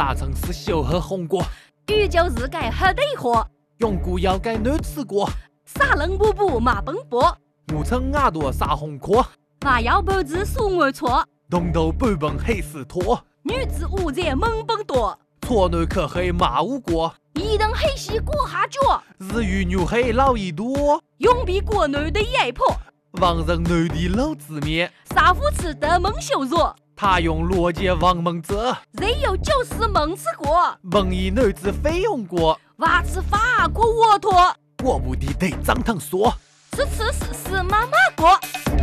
啥城市小喝红果？ 宇宙日改喝对货， 永固要改难吃过。 沙冷布布马奔波， 木村耳朵撒红壳， 娃要脖子数我错， 东头半本黑丝拖， 女子午在猛奔多， 错男可黑马无过， 一等黑西过下脚， 日语牛黑老一多， 永比国内的压迫， 王人男的老字面， 杀夫吃的蒙羞辱， 他用逻辑王蒙泽， 人有就是蒙吃过， 蒙一男子非用过， 娃吃法国沃托， 我不的得张腾说， 是妈妈过。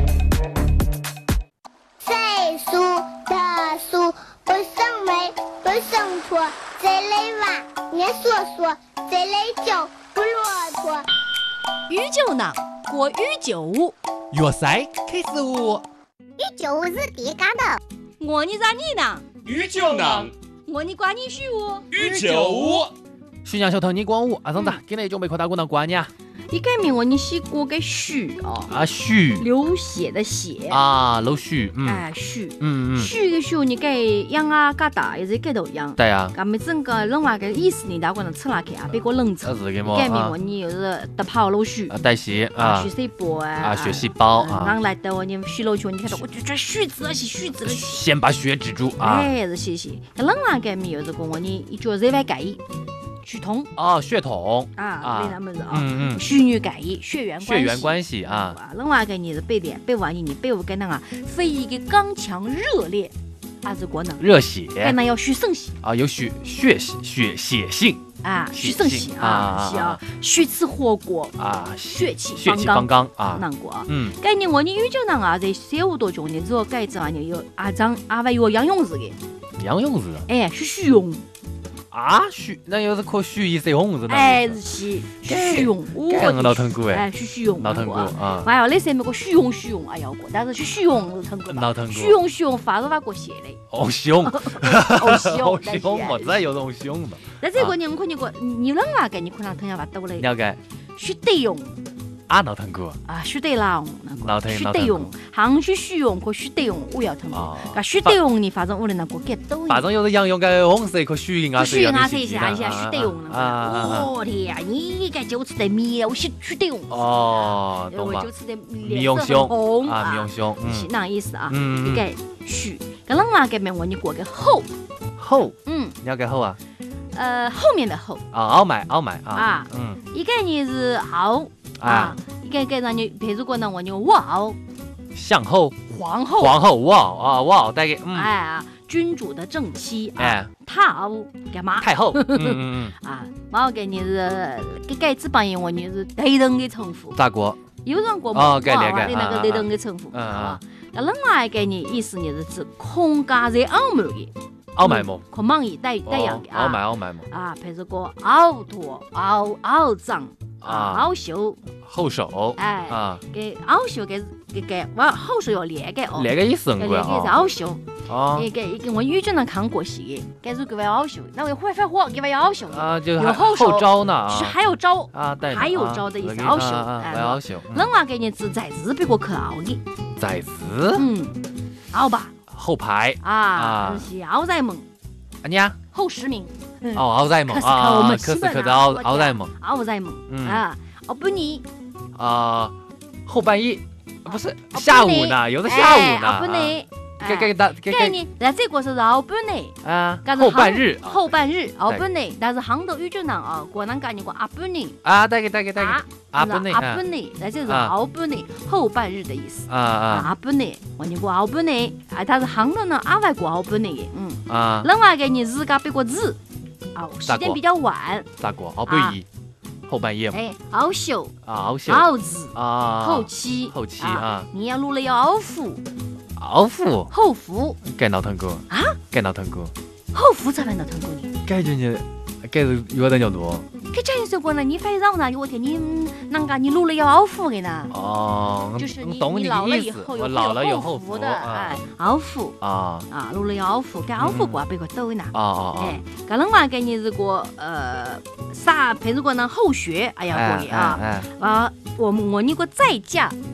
岁数的数不生为不生错，这类娃年说说，这类酒不骆驼。 御酒囊过御酒屋， 粤赛开始舞， 御酒屋是第干的。 我你咋你呢？ 御酒囊， 我你管你许我。 御酒屋。 徐娘小头你光舞，阿松子，今天准备扩大功能关呢？ 一改名我你写过个许哦， 啊许流血的血啊，老许， 哎许， 许个许你改养啊嘎大，也是改头养。 对呀， 咁么整个另外个意思呢，大家能吃拉开啊，别个冷吃。 是的嘛， 改名我你又是得泡老许， 代谢啊， 血细胞啊，血细胞啊， 让来的我你许老许，你看到我就这许字是许字的。 先把血止住啊， 哎是谢谢。那另外改名又是讲我你一脚热外改血统啊，血统啊，那么是啊，血女改血缘关系啊。 另外一个你是背完你背后跟那个非一个刚强热烈，还是国能热血， 跟那要血生血啊，有血性啊，血生血啊，是啊，血吃火锅啊，血气方刚啊，难过啊。概念我你有就能啊，在15多种你做改正啊，你有阿外有杨勇字的， 杨勇字， 哎，是虚荣。 啊，那又是靠虚一色红是哪？ 哎，是虚荣， 我老疼过哎，是虚荣， 老疼过啊！ 还有那些那个虚荣，哎呀过，但是是虚荣疼过， 老疼过， 虚荣发着过血嘞， 哦凶， 我真有种凶的。 那这个你看你冷啊个，你可能疼下把抖嘞， 了解， 虚得用。 啊，老疼过啊，虚得啦， 虚得用，行虚虚用和虚得用，我要疼过。啊，虚得用你反正我能过给抖。 反正有的杨用个红色和虚啊， 虚啊色一下虚得用了。我天呀，你个就吃的米，我虚得用。 哦，懂吧？ 就吃的米用凶啊，米用凶， 是那意思啊？一个虚，跟冷啊个面我你过个后， 你要改后啊？ 后面的后啊，傲慢啊，一个你是傲。啊，一个让你，比如说呢，我牛哇， 向后， 皇后哇，大概哎啊，君主的正妻啊，太后干嘛？ 太后， 啊，我给你是给子帮人我你是对等的称呼， 咋过？ 有人过嘛？ 的那个对等的称呼啊，那另外一个你意思你是指空家在傲慢的。 傲慢么？ 可忙一带样的傲慢么？ 啊，譬如说傲驼、傲张啊、傲秀、 后手， 哎啊，给傲秀给往后手要练个哦， 练个意思练个是傲秀哦， 一个我语就能看过戏，该是给外傲秀，那我会发火给外傲秀啊，就有后招呢， 是还有招啊， 还有招的意思，傲秀， 傲秀， 另外给你是在日别个可傲的， 在日， 傲吧。 后排啊，是奥在蒙， 你呀， 后10名。 奥在蒙啊，可是奥在蒙啊，不你啊，后半夜不是下午呢，有的下午呢， 不你。 给你，那这个是老本呢啊，后半日， 老本呢，但是杭州语就难啊，过南讲你讲阿本呢啊，大概阿本呢，那就是老本呢，后半日的意思阿本呢，我你过阿本呢，啊，但是杭州呢，阿外过阿本呢， 啊， 另外一个你日家别个日，啊，时间比较晚， 咋过？后半夜。后半夜嘛， 哎，熬秀啊，熬秀， 熬子啊， 后期啊， 你要录了要熬服，后服， 该闹腾过啊， 该闹腾过， 后服才能闹腾过你， 该就你，该是有点叫多。 给这样说过呢，你非让呢？我天，你啷个你录了要熬服的呢？ 哦， 就是你老了以后有后服的，哎，熬服啊，录了要熬服，给熬服过别个抖呢。哎，搿另外给你如果啥，譬如说呢后学，哎呀过的啊，我你个在家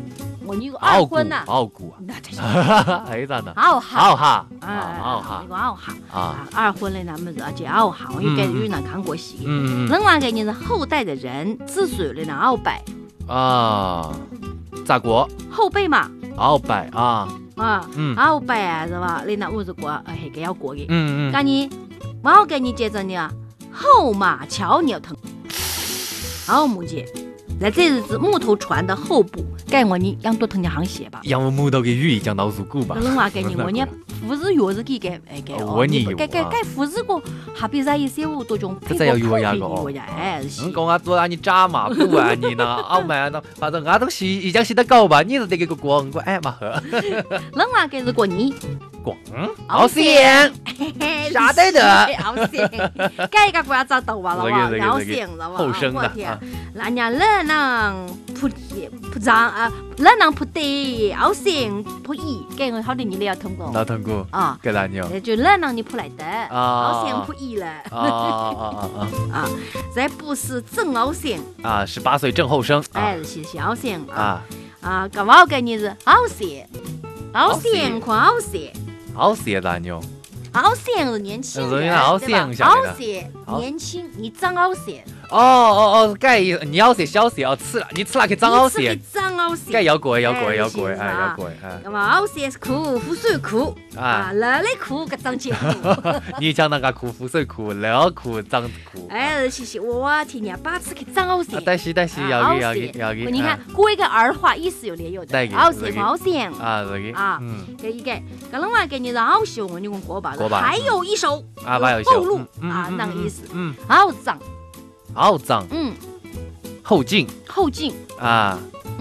我你个二婚呐， 傲骨， 那这哎咋呢？ 傲哈， 傲哈， 你个傲哈啊，二婚嘞，咱们是叫傲哈，我应该有人看过戏。另外个人是后代的人，子孙嘞那鳌拜啊，咋过？ 后辈嘛， 鳌拜啊， 鳌拜啊是吧？你那我是过，还该要过的。那你，我给你接着呢，后马桥你要疼，好木节。在这日子，木头船的后部，该我你养多疼点行鞋吧。 养木头给语讲到入骨吧。 另外给你，我呢富士药是给我你有该富士个，还比在一些物多种配合口味呀，哎是。 讲啊，做啊你炸嘛不啊你呢？澳门呢，反正俺都洗一讲洗得高吧，你是这个光我哎嘛呵。 另外给是过年。 光好咸，啥得的？ 好咸，该个不要找到了哇，好咸了哇！ 后生的， 那伢冷能铺张啊，冷能铺地，好咸铺衣，该我好的你要通过。 那通过啊， 给哪牛？ 就冷能你铺来的，好咸铺衣了。啊，再不是正好咸啊，18岁正后生， 哎，是好咸啊，干嘛给你是好咸，好咸快好咸。 好些哪牛？ 好咸是年轻人， 好咸，好咸年轻，你长好咸。 该你要些小些哦，吃了你吃了去长好些， 长好些。 该要过，要过。 那么好些是苦，富水苦啊，热的苦个长结苦。 你讲那个苦，富水苦，热苦长苦。 哎，是，我听人把吃去长好些。 但是要给。 你看，过一个儿化意思有连有的，好咸啊，这个啊，这一个，跟另外给你好秀，你讲过吧，还有一首啊， 后路啊，那个意思，好脏。 后脏，后劲啊，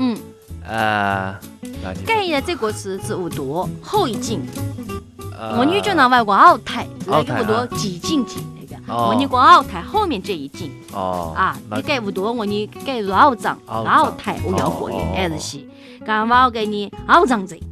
该的这个词是无多后一劲，我女就拿外国奥台，来个无多几劲几那个，我你讲奥台后面这一劲，你该无多我你该是奥脏，奥台我要过的还是西，刚我给你奥脏贼，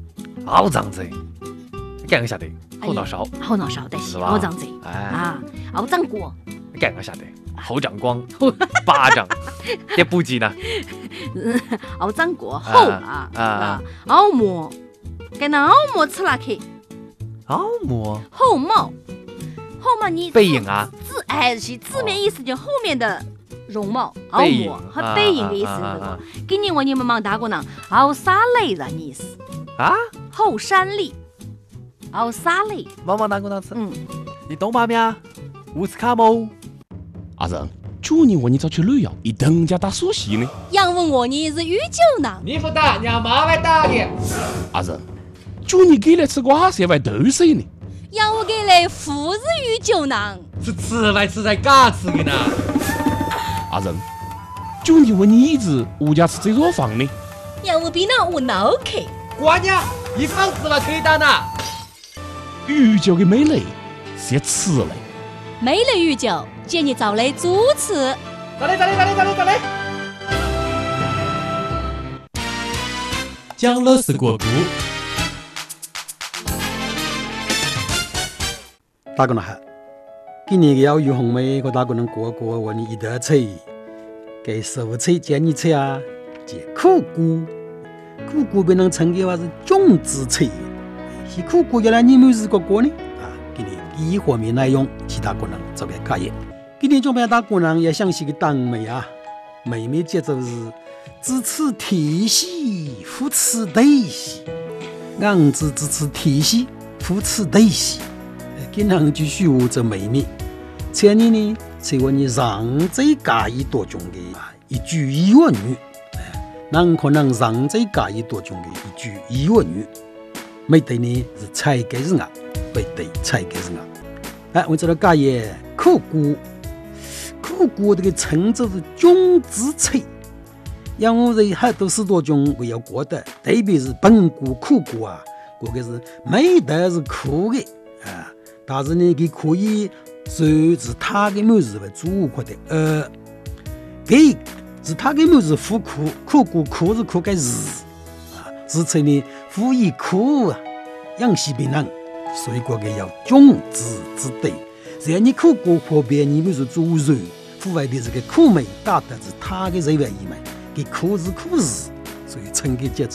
干个下的后脑勺但是奥脏贼啊，奥脏锅， 干个下的。后长光，巴掌，这不急呢。 熬长过后熬馍，给那熬馍吃了去。 熬馍。 后貌你背影啊。 字面意思就后面的容貌。熬馍和背影的意思是个。给你我你们忙打过呢，熬沙类的意思。 啊？ 后山丽。熬沙类。 忙打过那次。你懂吗咩？乌斯卡姆。 阿仁，去年我你早去旅游，一等家打苏西呢。 杨问我你是御酒呢？ 你不打，让妈来打你。 阿仁，去年给来吃瓜色外豆水呢。 杨我给来富士御酒呢。 是吃外吃在嘎吃的呢。 阿仁，去年我你一直物家吃这座房呢。 杨我比那我脑壳。 管呀，一房子嘛可以打呢。 御酒的美蕾是吃嘞。 美蕾御酒。建议找来主持。 找来。 讲了是国故。 大家好，今年要有红梅，我大家能过我你一道菜，给15菜、12菜啊，接苦菇被人称的话是种子菜。是苦菇原来你没试过呢？今年一方面内容，其他可能做个考验。今天准备大姑娘也想起个当妹啊，妹节奏是支持体系，扶持体系，俺支持体系，扶持体系。今天继续我这妹，前年呢，成为你上这家一多种的一句一文语，俺可能上这家一多种的一句一文语，没对呢是才给是俺，没对才给是俺。我这个家业苦菇这个称作是种子菜，因为很多10多种我要过的，特别是本菇、苦菇啊，这个是没得是苦的啊，但是呢，它可以是它的某事为主或的给是它的某事苦菇苦是苦个字啊，是称呢苦以苦啊，养西病人，所以这个要种子之对。在你苦菇旁边，你们是做肉，户外的这个苦味，打的是它的肉味一枚，给苦是苦字，所以称给叫做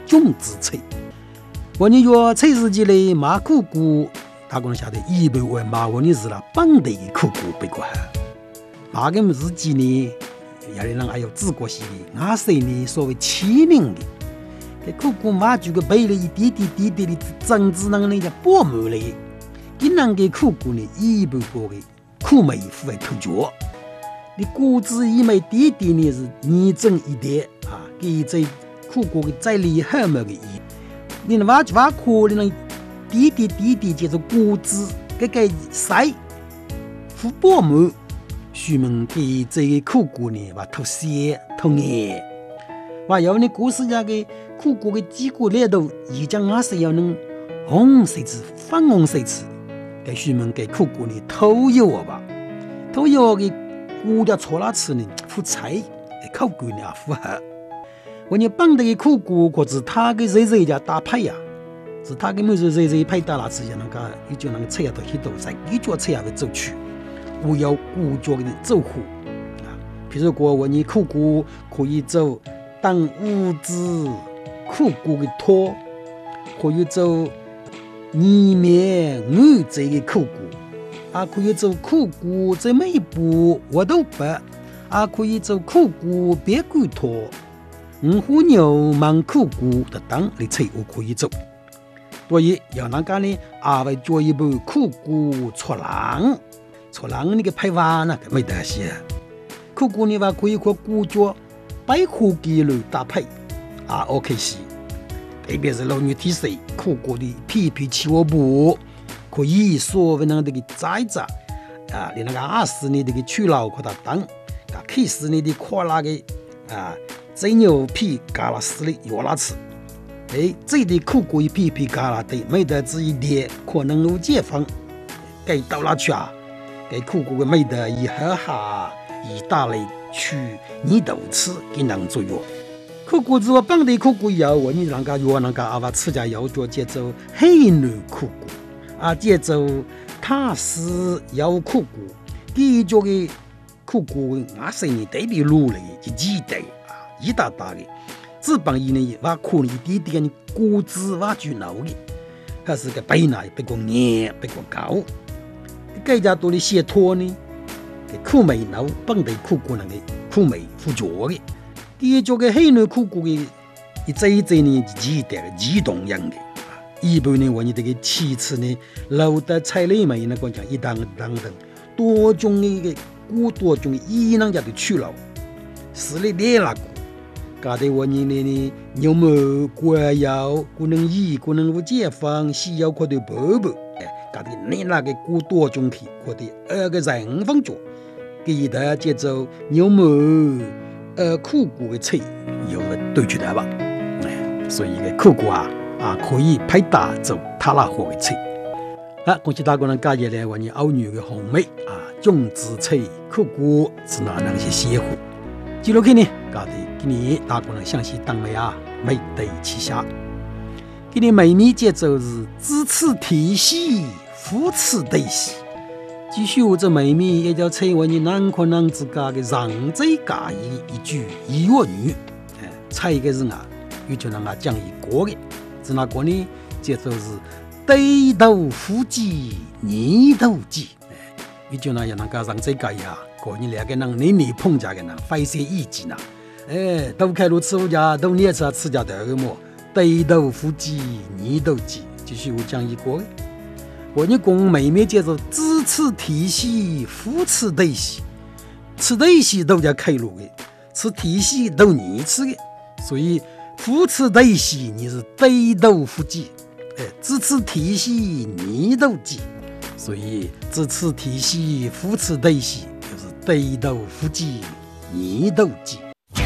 种植菜。我你约菜市场里卖苦果，大家能晓得，一般为卖我你是了本地的苦果别个好。卖个自己呢，有的人还有自国系的，外省呢所谓欺人的。这苦果卖就个背了一点点的种子那个那叫薄膜嘞。今人的苦果呢，一般个苦味符合口角。你果子一枚点点呢是泥整一点啊，给这苦果的再厉害么个意。你那挖苦的那点点叫做果子，这个晒敷薄膜，专门给这个苦果呢挖涂色涂颜。还有呢，古时家的苦果的几个里头，已将俺是要能红色子、粉红色子，给专门给苦果呢涂油吧，涂油的果的搓拉吃呢，敷菜，口感呢符合。我你本地的苦果，或者他的热家搭配呀，是他的每日热配搭拉吃下，那个有就那个菜都很多菜，一脚菜也会走去，我要果脚的走火啊。比如说我你苦果可以走当五子苦果的托，可以走泥面五子的苦果，啊可以走苦果在每步我都白，啊可以走苦果别骨托。虎牛忙苦果的当的菜我可以做，所以要那个呢，还会做一部苦果搓浪那个配方呢，没得些。苦果呢话可以和果角百合鸡肉搭配，啊 OK 些。特别是老女体色，苦果的皮起我布，可以所谓那个摘摘啊，你那个20呢这个去老可它当，啊，K10呢的夸那个啊。这牛皮嘎啦丝里药拉吃，这的苦果一皮嘎啦的，没得这一点可能有解放，给到哪去啊？给苦果的没得一喝下，一打来去你都吃，给能做药。苦果子我本地苦果药，我你人家药人家阿娃吃家药做节奏黑牛苦果，啊节奏塔斯药苦果，第一脚的苦果俺生意特别努力，就记得。一大大的，只帮伊呢，挖可能一点点的果子挖住脑的，还是个白奶别个黏，别个高。更加多的些托呢，给苦味脑本地苦果那个苦味附着的，第一个黑牛苦果的，一这呢是激动样的。一般呢，我们这个其次呢，老的菜类嘛，那个讲一当多种的果多种的伊人家的去了，是哩列那个。搞得我呢牛毛果药可能医可能无解放西药可得包包搞得你那个果多种去可得2个人分脚给他节奏牛毛苦果的菜有个对决的吧所以个苦果啊可以配搭做塔拉火的菜恭喜大家能加入来我们欧女的红梅种植菜苦果是哪能些鲜活记录去呢搞得今年大家能详细当美美对齐下今年每年节奏是支持体系扶持对系继续我这每年也叫成为你男可男之家的让最家一句一月女才一个人有就让讲一个的是哪个呢节奏是对头夫妻你头鸡有就那样让最家个人两个人你碰家的人发些意见都开路吃家都捏吃家的么对头夫妻你头鸡就是我讲一个我你公每面接着支持体系扶持对系吃对系都叫开路的吃体系都你吃的所以扶持对系你是对头夫妻支持体系你头鸡所以支持体系扶持对系就是对头夫妻你头鸡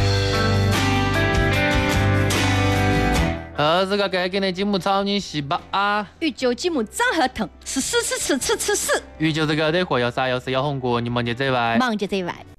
这个该给你节目草你洗吧预祝节目长合同吃。预祝这个的活要啥要是要红过你忙就这外